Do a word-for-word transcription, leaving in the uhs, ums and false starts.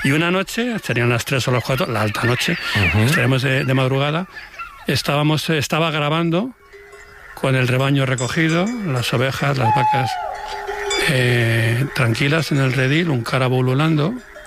Y una noche, serían las tres o las cuatro, la alta noche, uh-huh. estaremos de, de madrugada, estábamos, estaba grabando con el rebaño recogido, las ovejas, las vacas eh, tranquilas en el redil, un carabo ululando,